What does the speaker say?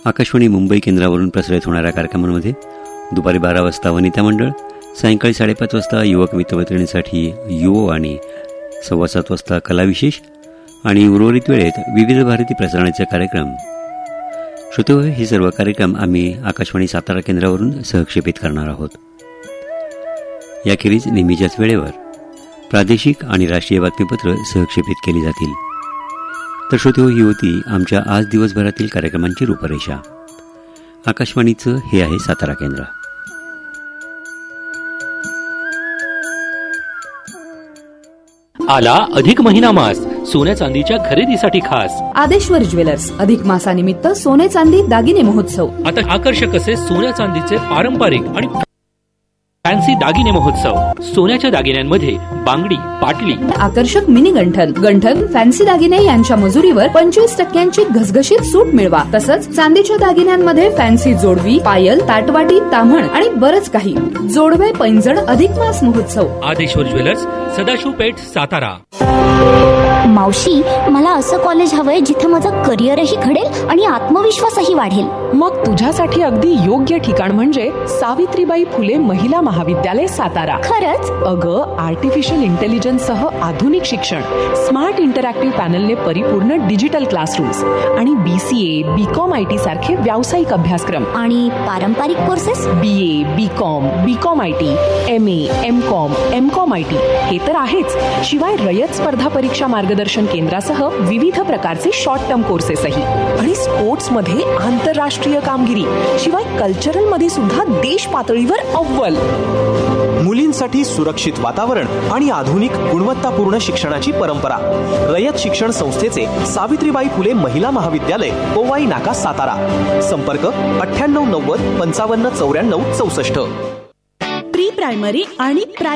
आकाशवाणी मुंबई केंद्रावरून प्रसारित होणाऱ्या कार्यक्रमांमध्ये दुपारी 12 वाजता वनिता मंडळ, सायंकाळी 5:30 वाजता युवक मित्रमैत्रिणींसाठी युववाणी, 7:15 वाजता कलाविशेष आणि उर्वरित वेळेत विविध भारती प्रसारणाचे कार्यक्रम. श्रोते, हे सर्व कार्यक्रम आम्ही आकाशवाणी सातारा केंद्रावरून सहक्षेपित करणार आहोत. याखेरीज नेहमीच्याच वेळेवर प्रादेशिक आणि राष्ट्रीय बातमीपत्र सहक्षेपित केली जातील. तर श्रोते, ही होती आमच्या आज दिवसभरातील कार्यक्रमांची रूपरेषा. आकाशवाणीचं हे आहे सातारा केंद्र. आला अधिक महिना मास, सोन्या चांदीच्या खरेदीसाठी खास आदेश्वर ज्वेलर्स अधिक मासानिमित्त सोने चांदी दागिने महोत्सव. आता आकर्षक असे सोन्या चांदीचे पारंपरिक आणि फॅन्सी दागिने महोत्सव. सोन्याच्या दागिन्यांमध्ये बांगडी, पाटली, आकर्षक मिनी गंठन, फॅन्सी दागिने यांच्या मजुरीवर 25% घसघशीत सूट मिळवा. तसंच चांदीच्या दागिन्यांमध्ये फॅन्सी जोडवी, पायल, ताटवाटी, ताम्हण आणि बरंच काही. जोडवे पैंजण अधिक मास महोत्सव. आदेश्वर ज्वेलर्स, सदाशिव पेठ, सातारा. मावशी, मला असं कॉलेज हवंय जिथे माझं करिअरही घडेल आणि आत्मविश्वासही वाढेल. मग तुझ्यासाठी अगदी योग्य ठिकाण म्हणजे सावित्रीबाई फुले महिला महाविद्यालय सातारा. खरंच? अगं, आर्टिफिशियल इंटेलिजन्स सह आधुनिक शिक्षण, स्मार्ट इंटरॅक्टिव्ह पॅनलने परिपूर्ण डिजिटल क्लासरूम्स आणि BCA, BCom IT सारखे व्यावसायिक अभ्यासक्रम. आणि पारंपरिक courses? BA, BCom IT, MA, MCom IT हे तर आहेच. शिवाय रयत स्पर्धा परीक्षा मार्गदर्शन केंद्रासह विविध प्रकारचे शॉर्ट टर्म कोर्सेसही. आणि स्पोर्ट्स मध्ये आंतरराष्ट्रीय कामगिरी, शिवाय कल्चरल मध्ये सुद्धा देश पातळीवर अव्वल. मुलींसाठी सुरक्षित वातावरण आणि आधुनिक गुणवत्तापूर्ण शिक्षणाची परंपरा. रयत शिक्षण संस्थेचे सावित्रीबाई फुले महिला महाविद्यालय, पोवाई नाका, सातारा. संपर्क 9890 55 94 64. प्री प्रायमरी आणि